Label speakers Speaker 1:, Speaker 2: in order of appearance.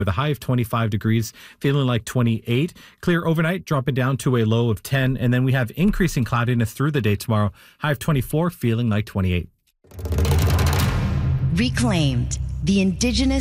Speaker 1: with a high of 25 degrees, feeling like 28. Clear overnight, dropping down to a low of 10. And then we have increasing cloudiness through the day tomorrow, high of 24, feeling like 28.
Speaker 2: Reclaimed, the Indigenous